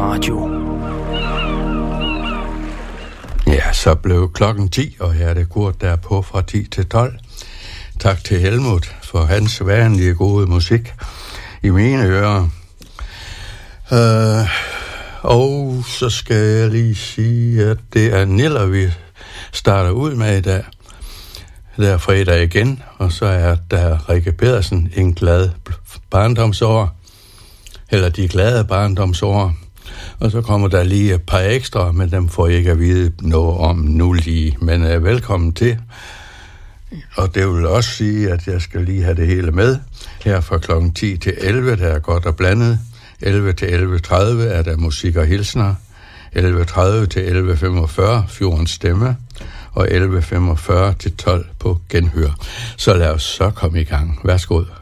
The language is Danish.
Radio. Ja, så blev klokken 10, og her er det Kurt, der er på fra 10 til 12. Tak til Helmut for hans vanlige gode musik i mine ører. Og så skal jeg lige sige, at det er Niller, vi starter ud med i dag. Det er fredag igen, og så er der Rikke Pedersen, en glad barndomsår. Eller de glade barndomsår. Og så kommer der lige et par ekstra, men dem får jeg ikke at vide noget om nu lige. Men velkommen til. Og det vil også sige, at jeg skal lige have det hele med. Her fra klokken 10 til 11, der er godt og blandet. 11 til 11.30 er der musik og hilsner. 11.30 til 11.45 Fjordens Stemme. Og 11.45 til 12 på genhør. Så lad os så komme i gang. Værsgo.